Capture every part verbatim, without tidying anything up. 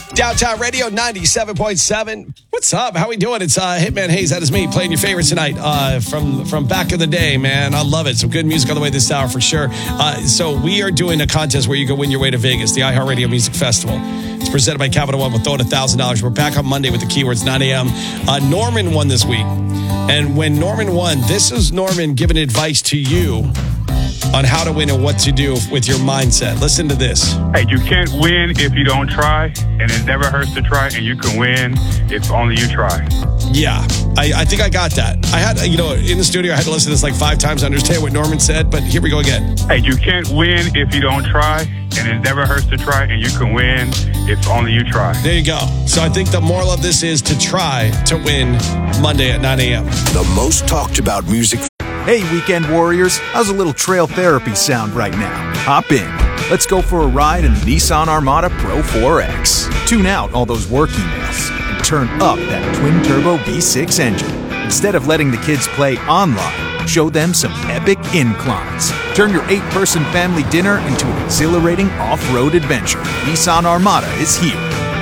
Downtown Radio ninety-seven point seven. What's up? How we doing? It's uh, Hitman Hayes. That is me playing your favorites tonight uh, from, from back in the day, man. I love it. Some good music on the way this hour for sure. Uh, so we are doing a contest where you can win your way to Vegas, the iHeartRadio Music Festival. It's presented by Capital One. We'll throw in one thousand dollars. We're back on Monday with the keywords, nine a.m. Uh, Norman won this week. And when Norman won, this is Norman giving advice to you on how to win and what to do with your mindset. Listen to this. Hey, you can't win if you don't try, and it never hurts to try, and you can win if only you try. Yeah, I, I think I got that. I had, you know, in the studio, I had to listen to this like five times to understand what Norman said, but here we go again. Hey, you can't win if you don't try, and it never hurts to try, and you can win if only you try. There you go. So I think the moral of this is to try to win Monday at nine a.m. The most talked about music. Hey, weekend warriors, how's a little trail therapy sound right now? Hop in. Let's go for a ride in the Nissan Armada Pro four X. Tune out all those work emails and turn up that twin-turbo V six engine. Instead of letting the kids play online, show them some epic inclines. Turn your eight-person family dinner into an exhilarating off-road adventure. Nissan Armada is here.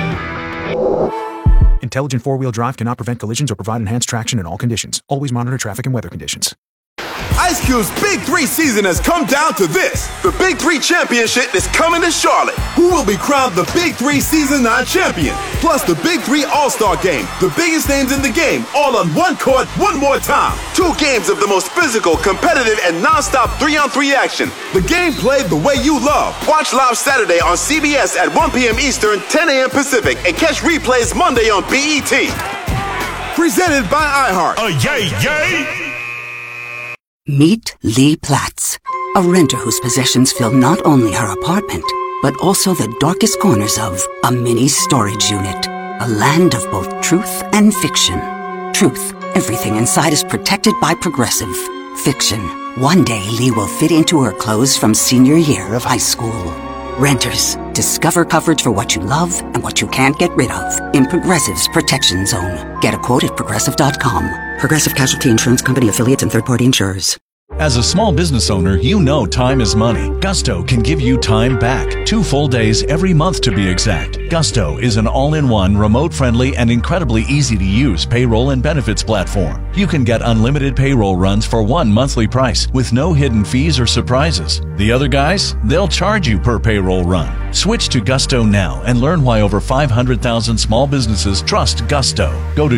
Intelligent four-wheel drive cannot prevent collisions or provide enhanced traction in all conditions. Always monitor traffic and weather conditions. Ice Cube's Big Three season has come down to this. The Big Three Championship is coming to Charlotte. Who will be crowned the Big Three Season nine champion? Plus the Big Three All-Star Game. The biggest names in the game, all on one court, one more time. Two games of the most physical, competitive, and non-stop three-on-three action. The game played the way you love. Watch live Saturday on C B S at one p.m. Eastern, ten a.m. Pacific, and catch replays Monday on B E T. Presented by iHeart. Oh, yay, yay! Meet Lee Platts, a renter whose possessions fill not only her apartment, but also the darkest corners of a mini storage unit. A land of both truth and fiction. Truth, everything inside is protected by Progressive. Fiction, one day Lee will fit into her clothes from senior year of high school. Renters, discover coverage for what you love and what you can't get rid of in Progressive's Protection Zone. Get a quote at Progressive dot com. Progressive Casualty Insurance Company affiliates and third-party insurers. As a small business owner, you know time is money. Gusto can give you time back. Two full days every month to be exact. Gusto is an all-in-one, remote-friendly, and incredibly easy-to-use payroll and benefits platform. You can get unlimited payroll runs for one monthly price with no hidden fees or surprises. The other guys, they'll charge you per payroll run. Switch to Gusto now and learn why over five hundred thousand small businesses trust Gusto. Go to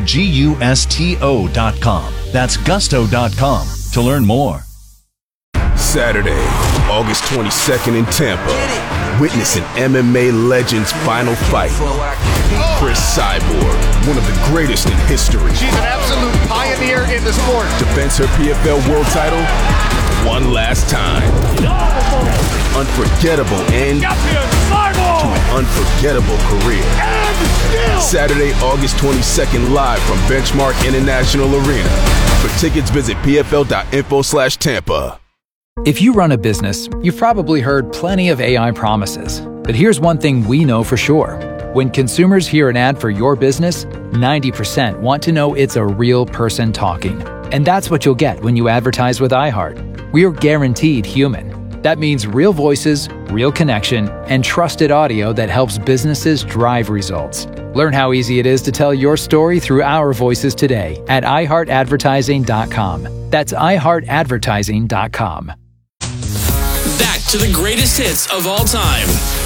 gusto dot com. That's gusto dot com to learn more. Saturday, August twenty-second in Tampa. Witness an M M A legend's final fight. Chris Cyborg, one of the greatest in history. She's an absolute pioneer in the sport. Defends her P F L world title one last time. Unforgettable end to an unforgettable career. Saturday, August twenty-second, live from Benchmark International Arena. For tickets, visit P F L dot info slash Tampa. If you run a business, you've probably heard plenty of A I promises. But here's one thing we know for sure. When consumers hear an ad for your business, ninety percent want to know it's a real person talking. And that's what you'll get when you advertise with iHeart. We are guaranteed human. That means real voices, real connection, and trusted audio that helps businesses drive results. Learn how easy it is to tell your story through our voices today at i heart advertising dot com. That's i heart advertising dot com. Back to the greatest hits of all time.